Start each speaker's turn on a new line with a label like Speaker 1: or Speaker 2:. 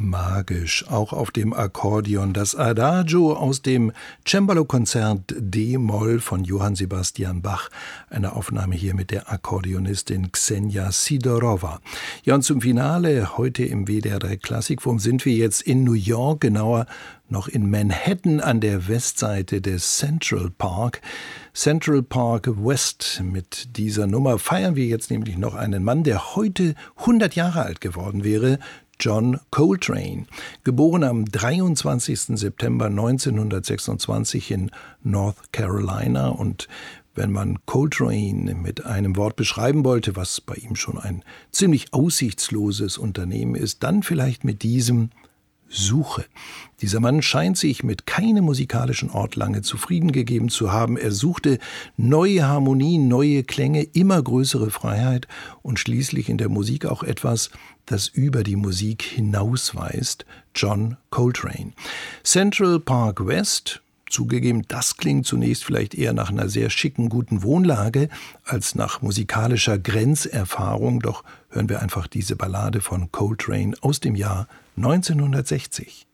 Speaker 1: magisch, auch auf dem Akkordeon. Das Adagio aus dem Cembalo-Konzert D-Moll von Johann Sebastian Bach. Eine Aufnahme hier mit der Akkordeonistin Ksenia Sidorova. Ja, und zum Finale heute im WDR 3 Klassik. Wo sind wir jetzt? In New York, genauer noch in Manhattan an der Westseite des Central Park. Central Park West. Mit dieser Nummer feiern wir jetzt nämlich noch einen Mann, der heute 100 Jahre alt geworden wäre. John Coltrane, geboren am 23. September 1926 in North Carolina. Und wenn man Coltrane mit einem Wort beschreiben wollte, was bei ihm schon ein ziemlich aussichtsloses Unternehmen ist, dann vielleicht mit diesem: Suche. Dieser Mann scheint sich mit keinem musikalischen Ort lange zufrieden gegeben zu haben. Er suchte neue Harmonien, neue Klänge, immer größere Freiheit und schließlich in der Musik auch etwas, das über die Musik hinausweist. John Coltrane. Central Park West. Zugegeben, das klingt zunächst vielleicht eher nach einer sehr schicken, guten Wohnlage als nach musikalischer Grenzerfahrung. Doch hören wir einfach diese Ballade von Coltrane aus dem Jahr 1960.